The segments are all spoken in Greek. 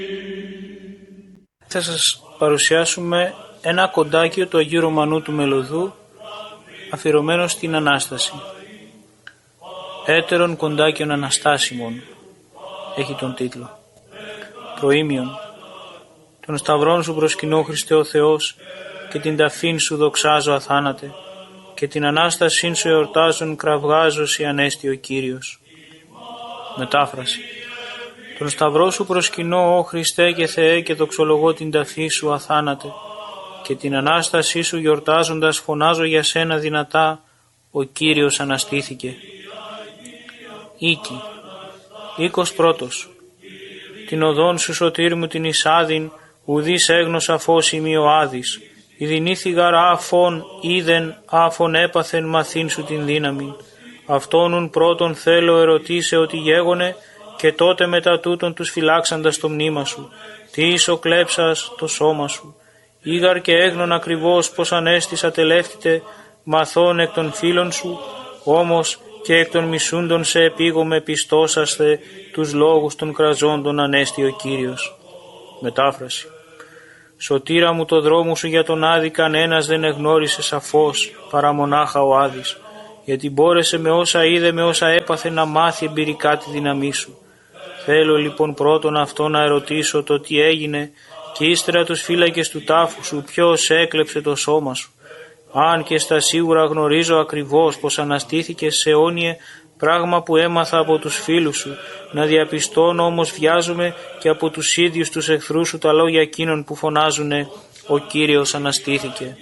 Θα σας παρουσιάσουμε ένα κοντάκιο του Αγίου Ρωμανού του Μελωδού αφιερωμένο στην Ανάσταση. Έτερον κοντάκιον Αναστάσιμον έχει τον τίτλο. Προήμιον. Τον σταυρόν σου προσκυνώ Χριστέ ο Θεός και την ταφήν σου δοξάζω αθάνατε και την Ανάστασήν σου εορτάζον κραυγάζω σοι ανέστη ο Κύριος. Μετάφραση. Τον σταυρό σου προσκυνώ, Ω Χριστέ και Θεέ, και δοξολογώ την ταφή σου αθάνατε και την Ανάστασή σου γιορτάζοντας φωνάζω για σένα δυνατά, ο Κύριος αναστήθηκε. Οίκη. Οίκος πρώτος. Την οδόν σου σωτήρ μου την εισάδην, ουδείς έγνωσα φως ημί ο άδης. Ιδινήθη γαρ άφων είδεν, άφων έπαθεν μαθήν σου την δύναμην. Αυτόνουν πρώτον θέλω ερωτήσε ότι γέγονε, και τότε μετά τούτον τους φυλάξαντας το μνήμα σου. Τι ίσο κλέψας το σώμα σου. Ήγαρ και έγνων ακριβώς πως ανέστησα τελεύτητε, μαθών εκ των φίλων σου, όμως και εκ των μισούντων σε επίγομαι πιστώσαστε τους λόγους των κραζόντων ανέστη ο Κύριος. Μετάφραση. Σωτήρα μου το δρόμο σου για τον Άδη κανένας δεν εγνώρισε σαφώς παρά μονάχα ο Άδης, γιατί μπόρεσε με όσα είδε, με όσα έπαθε να μάθει εμπειρικά τη δύναμή σου. Θέλω λοιπόν πρώτον αυτό να ερωτήσω το τι έγινε και ύστερα τους φύλακες του τάφου σου ποιος έκλεψε το σώμα σου. Αν και στα σίγουρα γνωρίζω ακριβώς πως αναστήθηκες σε αιώνιε, πράγμα που έμαθα από τους φίλους σου, να διαπιστώνω όμως βιάζομαι και από τους ίδιους τους εχθρούς σου τα λόγια εκείνων που φωνάζουνε «Ο Κύριος αναστήθηκε».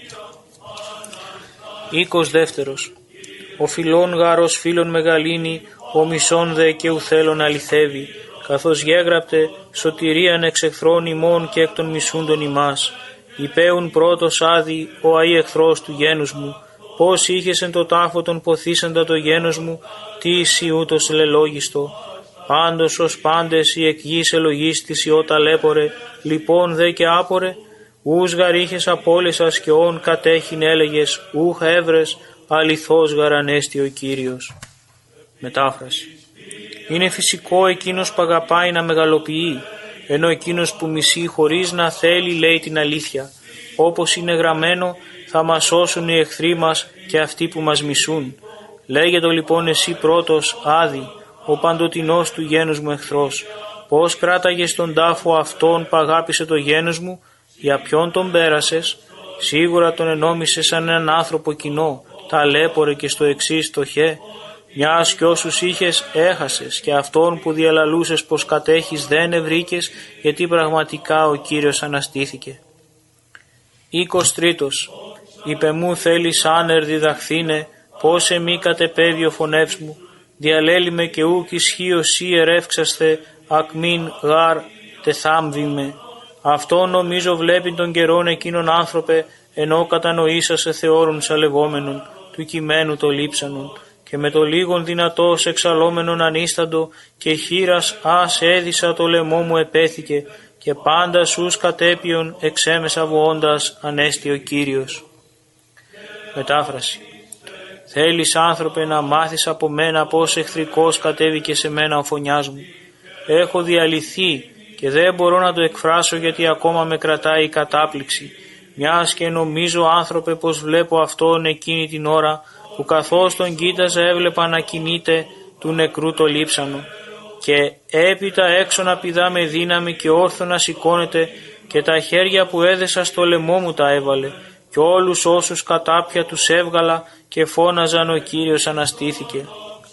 Οίκος δεύτερος. Ο φιλών γάρος φίλων μεγαλύνει, ο μισόν δε και ουθέλων αληθεύει, καθώς γέγραπτε σωτηρίαν εξ εχθρών ημών και εκ των μισούντων ημάς. Υπέουν πρώτος Άδη, ο αΐ εχθρός του γένους μου, πώς είχες εν το τάφο τον ποθήσαντα το γένος μου, τι εσύ ούτως λελόγιστο. Πάντως ως πάντες η εκ γης ελογίστης η ω ταλέπορε, λοιπόν δε και άπορε, ους γαρ είχες απόλυσας και όν κατέχειν έλεγες, ούχ έβρες, αληθώς γαρ ανέστη ο Κύριος. Μετάφραση. Είναι φυσικό εκείνος που αγαπάει να μεγαλοποιεί, ενώ εκείνος που μισεί χωρίς να θέλει λέει την αλήθεια. Όπως είναι γραμμένο, θα μας σώσουν οι εχθροί μας και αυτοί που μας μισούν. Λέγε λοιπόν εσύ πρώτος, Άδη, ο παντοτινός του γένους μου εχθρός, πώς κράταγες τον τάφο αυτόν που αγάπησε το γένος μου, για ποιον τον πέρασες, σίγουρα τον ενόμισες σαν έναν άνθρωπο κοινό, ταλέπορε και στο εξής το χε, μιας κι όσους είχες έχασες και αυτόν που διαλαλούσες πως κατέχεις δεν ευρήκες, γιατί πραγματικά ο Κύριος αναστήθηκε. Οίκος τρίτος. Είπε μου θέλεις άνερ διδαχθήνε, πως εμεί κατεπέδιο φωνεύς μου, διαλέλημε και ούκ ισχύω σύ ερεύξαστε, ακμήν γάρ τεθάμβημε. Αυτό νομίζω βλέπει τον καιρόν εκείνον άνθρωπε, ενώ κατανοήσασε θεώρουν σαλεγόμενον, του κειμένου το λείψανον, και με το λίγον δυνατός εξαλόμενον ανίσταντο και χείρας ας έδισα το λαιμό μου επέθηκε και πάντα σους κατέπιον εξέμεσα βοώντας ανέστη ο Κύριος. Μετάφραση. Θέλεις άνθρωπε να μάθεις από μένα πως εχθρικός κατέβηκε σε μένα ο φωνιάς μου. Έχω διαλυθεί και δεν μπορώ να το εκφράσω γιατί ακόμα με κρατάει η κατάπληξη, μιας και νομίζω άνθρωπε πως βλέπω αυτόν εκείνη την ώρα που καθώς τον κοίταζα έβλεπα να κινείται του νεκρού το λείψανο και έπειτα έξω να πηδά με δύναμη και όρθο να σηκώνεται και τα χέρια που έδεσα στο λαιμό μου τα έβαλε και όλους όσους κατάπια τους έβγαλα και φώναζαν ο Κύριος αναστήθηκε.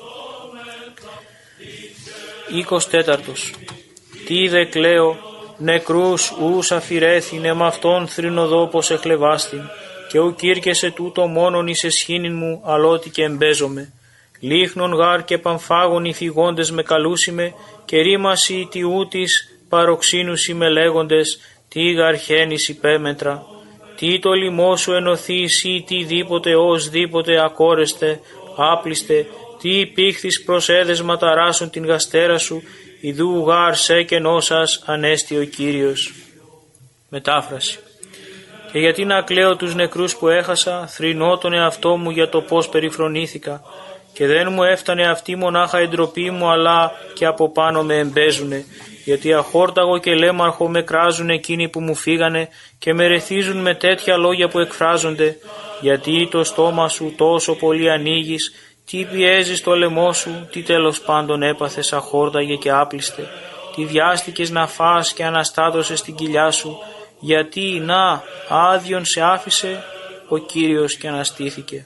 24. Τι δε κλαίω, νεκρούς ους αφηρέθηνε μ' αυτόν θρηνοδό πως εχλεβάστην και ουκ ήρκεσε τούτο μόνον εις εσχήνην μου αλότι και εμπέζομαι. Λίχνον γάρ και παμφάγων οι φυγόντες με καλούσιμε και ρήμασι τι ούτης παροξύνουσι με λέγοντες τι γαρχένης υπέμετρα. Τι το λοιμό σου ενωθείς ή τι δίποτε ως δίποτε ακόρεστε, άπλιστε, τι υπήχθης προσέδεσμα ταράσουν την γαστέρα σου, ιδού γάρ σε κενό σας ανέστη ο Κύριος. Μετάφραση. Και γιατί να κλαίω τους νεκρούς που έχασα, θρηνώ τον εαυτό μου για το πώς περιφρονήθηκα και δεν μου έφτανε αυτή μονάχα η ντροπή μου, αλλά και από πάνω με εμπέζουνε, γιατί αχόρταγο και λέμαρχο με κράζουν εκείνοι που μου φύγανε και με ρεθίζουν με τέτοια λόγια που εκφράζονται, γιατί το στόμα σου τόσο πολύ ανοίγεις, τι πιέζεις το λαιμό σου, τι τέλος πάντων έπαθες αχόρταγε και άπλιστε, τι βιάστηκες να φας και αναστάτωσες την κοιλιά σου, γιατί να άδειον σε άφησε ο Κύριος και αναστήθηκε.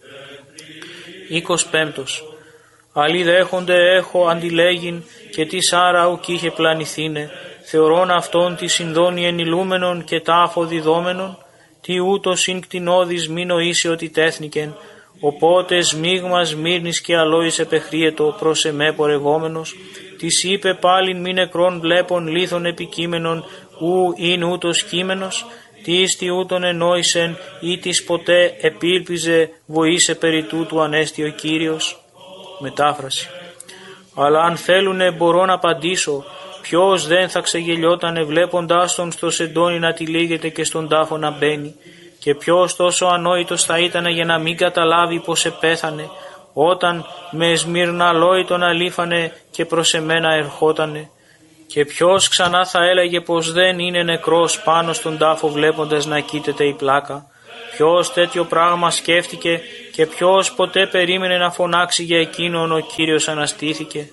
25. Άλλοι δέχονται έχω αντιλέγειν και τι άρα ουκ είχε πλανηθήνε, θεωρών αυτόν τη συνδόνη ενηλούμενον και τάφο διδόμενον, τι ούτω συν κτηνώδης μη νοήσει ότι τέθνικεν, οπότε σμίγμα Σμύρνης και αλόης επεχρίετο προς εμέ πορευόμενος, της είπε πάλιν μη νεκρών βλέπων λίθων επικείμενον, ου ειν ούτως κείμενος, τις τι ούτων ενόησεν ή της ποτέ επίλπιζε βοήσε περί τούτου ανέστη ο Κύριος. Μετάφραση. Αλλά αν θέλουνε μπορώ να απαντήσω, ποιος δεν θα ξεγελιότανε βλέποντάς τον στο σεντόνι να τυλίγεται και στον τάφο να μπαίνει, και ποιος τόσο ανόητος θα ήτανε για να μην καταλάβει πως επέθανε, όταν με σμυρναλόι τον αλήφανε και προς εμένα ερχότανε, και ποιος ξανά θα έλεγε πως δεν είναι νεκρός πάνω στον τάφο βλέποντας να κοίταται η πλάκα, ποιος τέτοιο πράγμα σκέφτηκε και ποιος ποτέ περίμενε να φωνάξει για εκείνον ο Κύριος αναστήθηκε.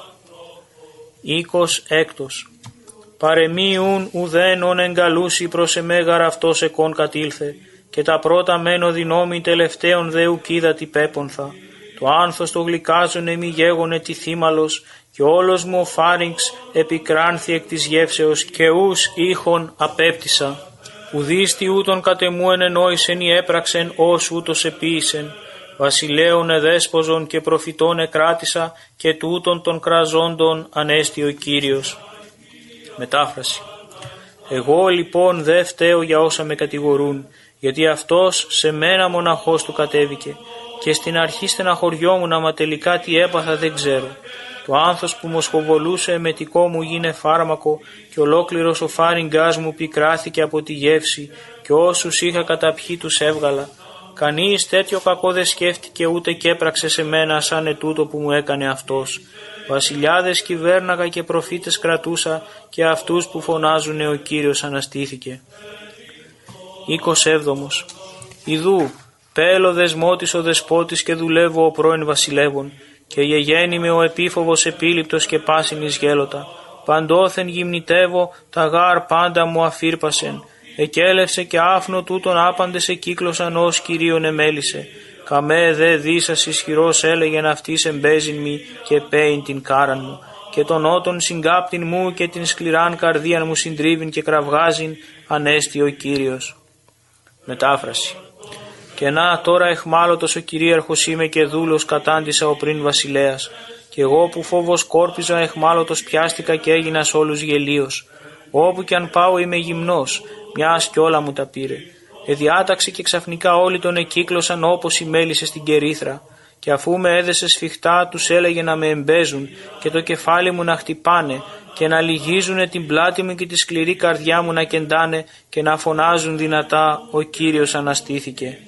26. Παρεμίουν ουδέν ον εγκαλούσι προς εμέ γαραυτός εκόν κατήλθε, και τα πρώτα μένω δυνόμη τελευταίων δε ουκίδα τι πέπονθα. Το άνθος το γλυκάζωνε μη γέγονε τι θύμαλος, και όλος μου ο φάριγξ επικράνθη εκ της γεύσεως και ους ήχον απέπτυσα. Ουδείς τι ούτων κατεμού ενενόησεν ή έπραξεν ως ούτως επίησεν. Βασιλέων εδέσποζον και προφητών εκράτησα και τούτων των κραζόντων ανέστη ο Κύριος. Μετάφραση. Εγώ λοιπόν δε φταίω για όσα με κατηγορούν, γιατί αυτός σε μένα μοναχός του κατέβηκε, και στην αρχή στεναχωριόμουν, άμα τελικά τι έπαθα δεν ξέρω. Το άνθος που μοσχοβολούσε εμετικό μου γίνε φάρμακο, και ολόκληρος ο φάριγγάς μου πικράθηκε από τη γεύση, και όσους είχα καταπιεί τους έβγαλα. Κανείς τέτοιο κακό δεν σκέφτηκε ούτε και έπραξε σε μένα σαν ετούτο που μου έκανε αυτός. Βασιλιάδες κυβέρναγα και προφήτες κρατούσα, και αυτούς που φωνάζουνε ο Κύριος αναστήθηκε. 27. Ιδού, πέλο δεσμότης ο δεσπότης και δουλεύω ο πρώην βασιλεύων, και γεγέννη με ο επίφοβος επίληπτος και πάσινης γέλωτα. Παντόθεν γυμνητεύω, τα γάρ πάντα μου αφήρπασεν. Εκέλευσε και άφνο τούτον άπαντες εκύκλωσαν ως Κυρίον εμέλησε. Καμέ δε δίσας ισχυρός έλεγεν αυτής εμπέζειν μη και πέιν την κάραν μου. Και τον ότον συγκάπτην μου και την σκληράν καρδίαν μου συντρίβην και κραυγάζειν ανέστη ο Κύριος. Μετάφραση. Και να τώρα εχμάλωτος ο κυρίαρχος είμαι και δούλος κατάντησα ο πριν βασιλέας. Και εγώ που φόβος κόρπιζα εχμάλωτος πιάστηκα και έγινα σ' όλους γελίος. Όπου κι αν πάω είμαι γυμνός, μιας κι όλα μου τα πήρε. Εδιάταξε και ξαφνικά όλοι τον εκύκλωσαν όπως οι μέλισσες στην κερίθρα. Και αφού με έδεσε σφιχτά τους έλεγε να με εμπέζουν και το κεφάλι μου να χτυπάνε και να λυγίζουνε την πλάτη μου και τη σκληρή καρδιά μου να κεντάνε και να φωνάζουν δυνατά «Ο Κύριος αναστήθηκε».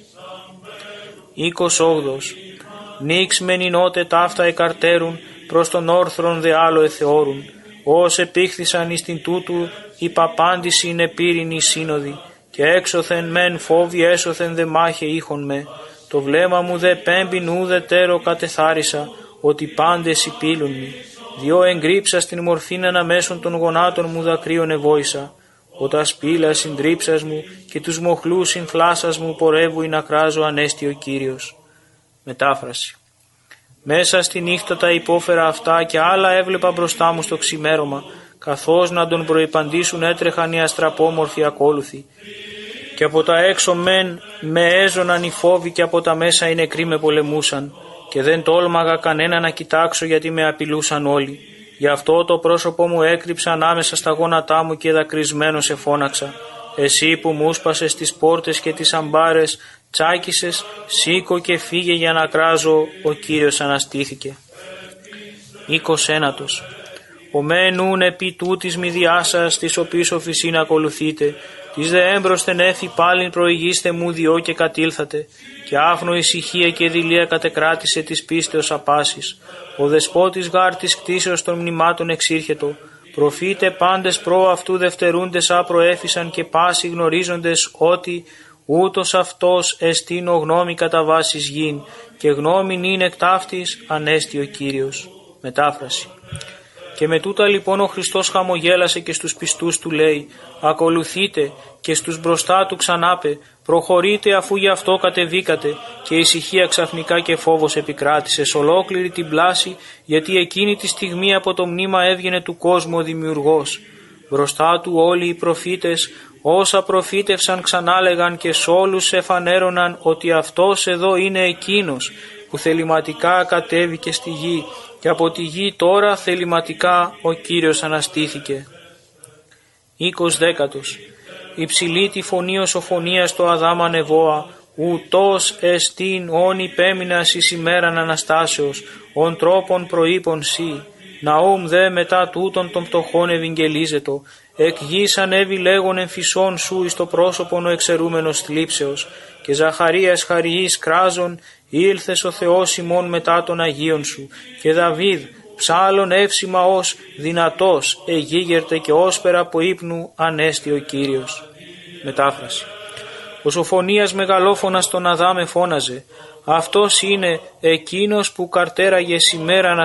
28. Νίξ μεν εινότε ταύτα εκαρτέρουν, προς τον όρθρον δε άλλο εθεώρουν. Ως επήχθησαν εις την τούτου η παπάντηση είναι πύρινη σύνοδη, και έξωθεν μεν φόβοι έσωθεν δε μάχε ήχον με. Το βλέμμα μου δε πέμπιν ούδε τέρο κατεθάρισα, ότι πάντες υπήλουν μη. Διό εγκρύψα στην μορφήν αναμέσων των γονάτων μου δακρύων εβόησα. Όταν σπήλα συντρίψας μου και τους μοχλούς συμφλάσας μου πορεύου να κράζω ανέστη ο Κύριος. Μετάφραση. Μέσα στη νύχτα τα υπόφερα αυτά και άλλα έβλεπα μπροστά μου στο ξημέρωμα, καθώς να τον προϋπαντήσουν έτρεχαν οι αστραπόμορφοι ακόλουθοι. Και από τα έξω μεν με έζωναν οι φόβοι και από τα μέσα οι νεκροί με πολεμούσαν, και δεν τόλμαγα κανένα να κοιτάξω γιατί με απειλούσαν όλοι. Γι' αυτό το πρόσωπό μου έκρυψα ανάμεσα στα γόνατά μου και δακρυσμένο σε φώναξα. Εσύ που μου σπάσες τις πόρτες και τις αμπάρες, τσάκισες, σήκω και φύγε για να κράζω, ο Κύριος αναστήθηκε. 29. Ο μεν ούν επί τούτης μηδιάσας, της οποίας οφεισήν ακολουθείτε, Εις δε έμπροσθεν έφη πάλιν προηγήστε μου διό και κατήλθατε, και άφνο ησυχία και δειλία κατεκράτησε της πίστεως απάσης. Ο δεσπότης γάρ της κτήσεως των μνημάτων εξήρχετο, προφήτε πάντες προ αυτού δευτερούντες άπροέφησαν και πάσοι γνωρίζοντες ότι ούτως αυτός εστίν ο γνώμη κατά βάσης γην, και γνώμην είναι εκ ταύτης ανέστη ο Κύριος. Μετάφραση. Και με τούτα λοιπόν ο Χριστός χαμογέλασε και στους πιστούς του λέει, ακολουθείτε, και στους μπροστά του ξανάπε, προχωρείτε αφού γι' αυτό κατεβήκατε, και ησυχία ξαφνικά και φόβος επικράτησε σ' ολόκληρη την πλάση, γιατί εκείνη τη στιγμή από το μνήμα έβγαινε του κόσμου ο Δημιουργός. Μπροστά του όλοι οι προφήτες, όσα προφήτευσαν ξανάλεγαν και σ' όλους εφανέρωναν ότι αυτός εδώ είναι εκείνος που θεληματικά κατέβηκε στη γη, και από τη γη τώρα θεληματικά ο Κύριος αναστήθηκε. 20. Υψηλή τη φωνή οσοφωνίας το Αδάμ ανεβόα, ούτως εστίν όν υπέμεινας εις ημέραν Αναστάσεως, ον τρόπον προείπων σύ. Ναούμ δε μετά τούτον των πτωχών ευηγγελίζετο, εκ γης ανέβη λέγον εμφυσών σου εις το πρόσωπον ο εξαιρούμενος θλίψεως, και Ζαχαρίας χαριής κράζον, ήλθες ο Θεός ημών μετά των Αγίων σου, και Δαβίδ ψάλλον εύσημα ως δυνατός εγίγερτε και όσπερα από ύπνου ανέστη ο Κύριος. Μετάφραση. Ο Σοφωνίας μεγαλόφωνας τον Αδάμ εφώναζε, αυτός είναι εκείνος που καρτέραγε σήμερα